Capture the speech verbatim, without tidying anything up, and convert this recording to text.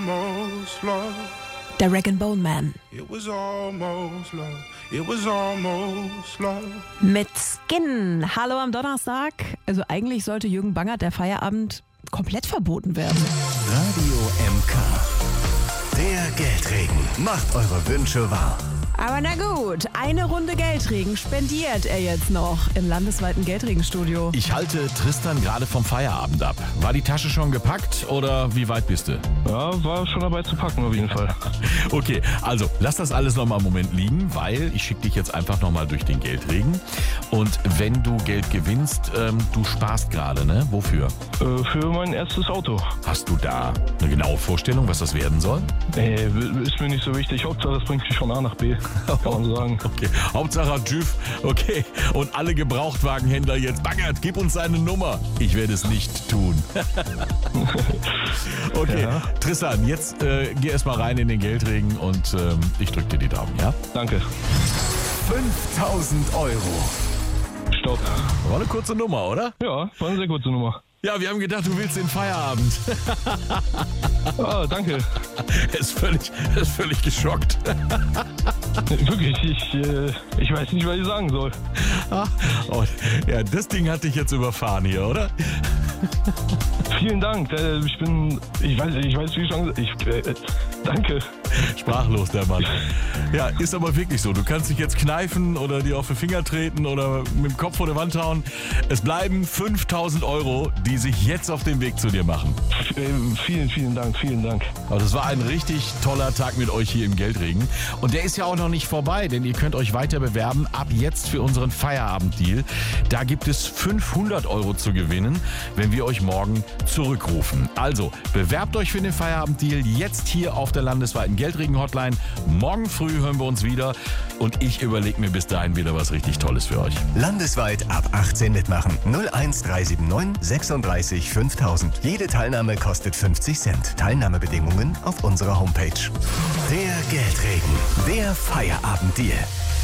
almost love. Der Rag and Bone Man. It was almost love. It was almost love. Mit Skin. Hallo am Donnerstag. Also eigentlich sollte Jürgen Bangert der Feierabend komplett verboten werden. Radio M K. Der Geldregen macht eure Wünsche wahr. Aber na gut, eine Runde Geldregen spendiert er jetzt noch im landesweiten Geldregenstudio. Ich halte Tristan gerade vom Feierabend ab. War die Tasche schon gepackt oder wie weit bist du? Ja, war schon dabei zu packen auf jeden Fall. Okay, also lass das alles nochmal einen Moment liegen, weil ich schicke dich jetzt einfach nochmal durch den Geldregen. Und wenn du Geld gewinnst, ähm, du sparst gerade, ne? Wofür? Äh, für mein erstes Auto. Hast du da eine genaue Vorstellung, was das werden soll? Äh, ist mir nicht so wichtig. Hauptsache, das bringt mich von A nach B. Kann man sagen. Okay, Hauptsache TÜV, okay. Und alle Gebrauchtwagenhändler jetzt, Bangert, gib uns seine Nummer. Ich werde es nicht tun. Okay, Ja. Tristan, jetzt äh, geh erstmal rein in den Geldregen und ähm, ich drück dir die Daumen, ja? Danke. fünftausend Euro. Stopp. War eine kurze Nummer, oder? Ja, war eine sehr kurze Nummer. Ja, wir haben gedacht, du willst den Feierabend. Ah, danke. Er ist völlig, er ist völlig geschockt. Wirklich, ich, äh, ich weiß nicht, was ich sagen soll. Ah, oh, ja, das Ding hat dich jetzt überfahren hier, oder? Vielen Dank. Äh, ich bin, ich weiß, ich weiß, wie schon, ich, äh, danke. Sprachlos, der Mann. Ja, ist aber wirklich so. Du kannst dich jetzt kneifen oder dir auf den Finger treten oder mit dem Kopf vor der Wand hauen. Es bleiben fünftausend Euro, die sich jetzt auf den Weg zu dir machen. F- äh, vielen, vielen Dank, vielen Dank. Also es war ein richtig toller Tag mit euch hier im Geldregen. Und der ist ja auch noch nicht vorbei, denn ihr könnt euch weiter bewerben ab jetzt für unseren Feierabenddeal. Da gibt es fünfhundert Euro zu gewinnen, wenn wir euch morgen zurückrufen. Also bewerbt euch für den Feierabenddeal jetzt hier auf der landesweiten Geldregen-Hotline. Morgen früh hören wir uns wieder und ich überlege mir bis dahin wieder was richtig Tolles für euch. Landesweit ab achtzehn mitmachen. null eins drei sieben neun sechsunddreißig fünftausend. Jede Teilnahme kostet fünfzig Cent. Teilnahmebedingungen auf unserer Homepage. Der Geldregen. Der Feierabenddeal.